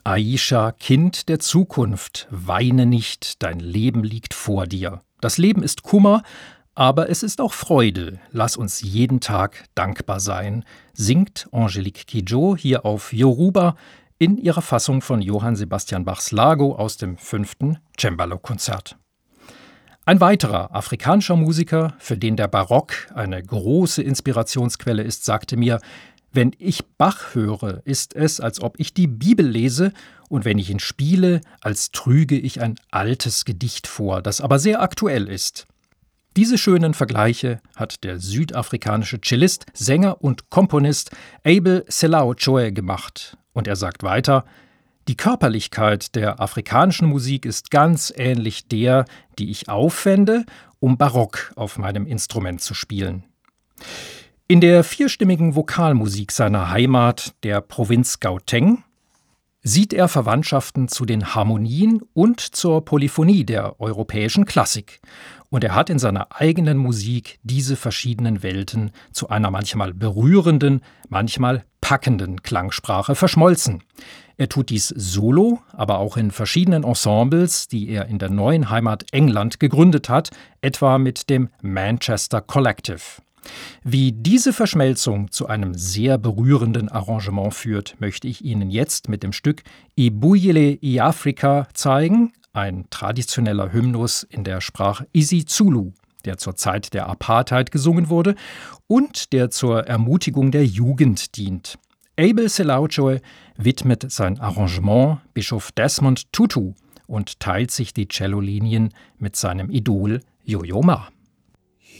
Aisha, Kind der Zukunft, weine nicht, dein Leben liegt vor dir. Das Leben ist Kummer, aber es ist auch Freude. Lass uns jeden Tag dankbar sein, singt Angélique Kidjo hier auf Yoruba in ihrer Fassung von Johann Sebastian Bachs Lago aus dem 5. Cembalo-Konzert. Ein weiterer afrikanischer Musiker, für den der Barock eine große Inspirationsquelle ist, sagte mir: Wenn ich Bach höre, ist es, als ob ich die Bibel lese, und wenn ich ihn spiele, als trüge ich ein altes Gedicht vor, das aber sehr aktuell ist. Diese schönen Vergleiche hat der südafrikanische Cellist, Sänger und Komponist Abel Selaochoe gemacht. Und er sagt weiter: Die Körperlichkeit der afrikanischen Musik ist ganz ähnlich der, die ich aufwende, um Barock auf meinem Instrument zu spielen. In der vierstimmigen Vokalmusik seiner Heimat, der Provinz Gauteng, sieht er Verwandtschaften zu den Harmonien und zur Polyphonie der europäischen Klassik. Und er hat in seiner eigenen Musik diese verschiedenen Welten zu einer manchmal berührenden, manchmal packenden Klangsprache verschmolzen. Er tut dies solo, aber auch in verschiedenen Ensembles, die er in der neuen Heimat England gegründet hat, etwa mit dem Manchester Collective. Wie diese Verschmelzung zu einem sehr berührenden Arrangement führt, möchte ich Ihnen jetzt mit dem Stück Ibuyele iAfrika zeigen, ein traditioneller Hymnus in der Sprache isiZulu, der zur Zeit der Apartheid gesungen wurde und der zur Ermutigung der Jugend dient. Abel Selaochoe widmet sein Arrangement Bischof Desmond Tutu und teilt sich die Cellolinien mit seinem Idol Yo-Yo Ma.